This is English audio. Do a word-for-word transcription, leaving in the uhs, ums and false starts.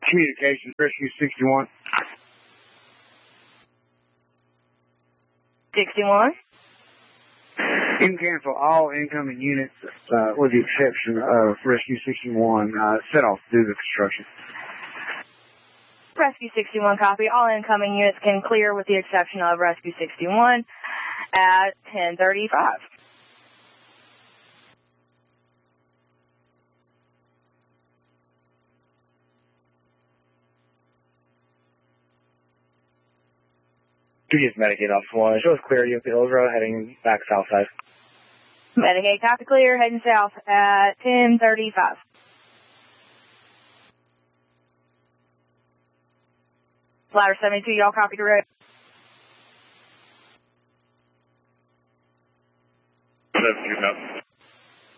Communications, Rescue sixty-one. sixty-one. You can cancel all incoming units, uh, with the exception of Rescue sixty-one, uh, set off due to construction. Rescue sixty-one, copy. All incoming units can clear with the exception of Rescue sixty-one at ten thirty-five. Two just Medicaid off one. It shows clear U P Hillsborough heading back south side. Medicaid, copy clear, heading south at ten thirty-five. Ladder seventy-two, y'all copy direct. seventy-two,